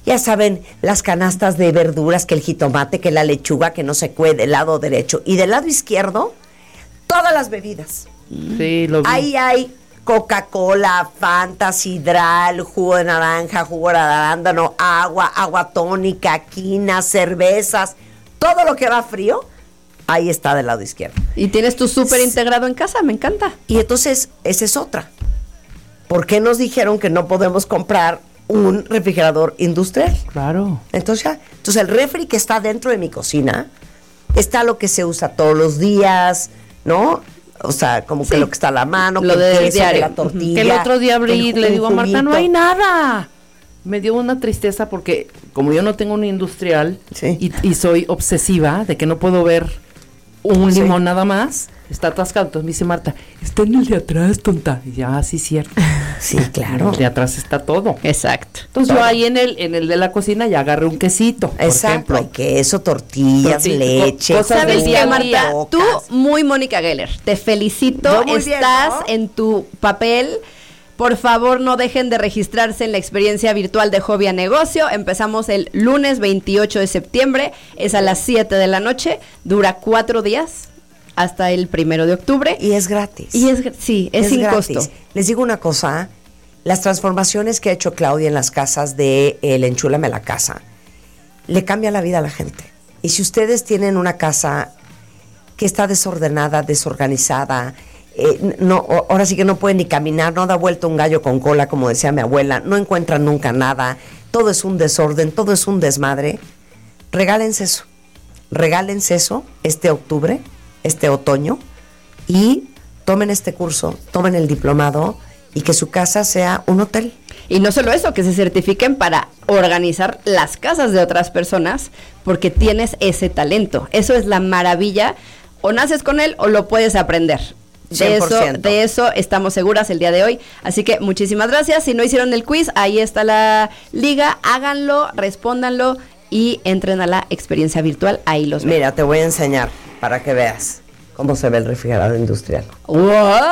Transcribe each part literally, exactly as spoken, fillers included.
Ya saben, las canastas de verduras, que el jitomate, que la lechuga, que no se cuece del lado derecho. Y del lado izquierdo, todas las bebidas. Sí, lo vi. Ahí hay Coca-Cola, Fanta, sidral, jugo de naranja, jugo de arándano, agua, agua tónica, quina, cervezas. Todo lo que va frío, ahí está del lado izquierdo. Y tienes tu súper integrado en casa, me encanta. Y entonces, esa es otra. ¿Por qué nos dijeron que no podemos comprar un refrigerador industrial? Claro. Entonces ya, entonces el refri que está dentro de mi cocina está lo que se usa todos los días, ¿no? O sea, como sí. que lo que está a la mano, lo que de el queso, diario. Que la tortilla. Que el otro día abrí y le digo a Marta, no hay nada. nada. Me dio una tristeza porque como yo no tengo un industrial sí. y, y soy obsesiva de que no puedo ver un sí. limón nada más, está atascado. Entonces me dice Marta, está en el de atrás, tonta. Y ya, sí, cierto. Sí, claro. El de atrás está todo. Exacto. Entonces todo. yo ahí en el en el de la cocina ya agarré un quesito, por Exacto. ejemplo. Hay queso, tortillas, Tortilla, leche. co- cosas ¿Sabes del qué, día a Marta? día. Tú, muy Mónica Geller, te felicito. Yo muy Estás bien, ¿no? en tu papel. Por favor, no dejen de registrarse en la experiencia virtual de Hobby a Negocio. Empezamos el lunes veintiocho de septiembre. Es a las siete de la noche. Dura cuatro días hasta el primero de octubre. Y es gratis. Y es, sí, es, es sin gratis. costo. Les digo una cosa, las transformaciones que ha hecho Claudia en las casas de El Enchúlame la Casa, le cambia la vida a la gente. Y si ustedes tienen una casa que está desordenada, desorganizada, eh, no, ahora sí que no pueden ni caminar, no da vuelta un gallo con cola, como decía mi abuela, no encuentran nunca nada, todo es un desorden, todo es un desmadre, regálense eso, regálense eso este octubre, este otoño, y tomen este curso, tomen el diplomado, y que su casa sea un hotel. Y no solo eso, que se certifiquen para organizar las casas de otras personas, porque tienes ese talento. Eso es la maravilla. O naces con él o lo puedes aprender. De eso, de eso estamos seguras el día de hoy. Así que muchísimas gracias. Si no hicieron el quiz, ahí está la liga. Háganlo, respóndanlo y entren a la experiencia virtual. Ahí los Mira, te voy a enseñar para que veas cómo se ve el refrigerador industrial. ¡Wow!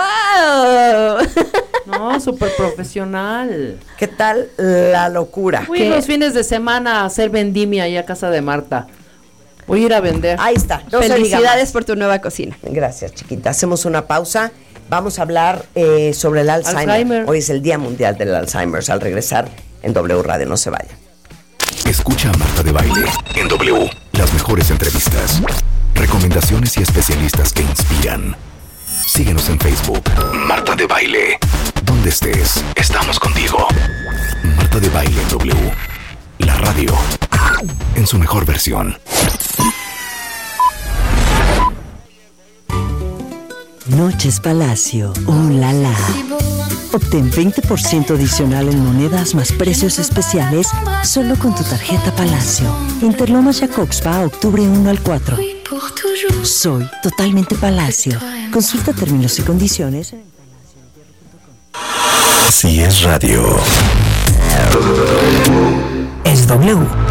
No, súper profesional. ¿Qué tal la locura? Voy los fines de semana a hacer vendimia ahí a casa de Marta. Voy a ir a vender. Ahí está. No Felicidades por tu nueva cocina. Gracias, chiquita. Hacemos una pausa. Vamos a hablar eh, sobre el Alzheimer. Alzheimer. Hoy es el Día Mundial del Alzheimer. Al regresar en W Radio. No se vaya. Escucha a Marta de Baile en W. Las mejores entrevistas, recomendaciones y especialistas que inspiran. Síguenos en Facebook. Marta de Baile. Donde estés, estamos contigo. Marta de Baile en W. La radio en su mejor versión. Noches Palacio. ¡Oh, la, la! Obtén veinte por ciento adicional en monedas más precios especiales solo con tu tarjeta Palacio. Interlomas Jacobsva, octubre uno al cuatro. Soy totalmente Palacio. Consulta términos y condiciones en Si es radio, es W.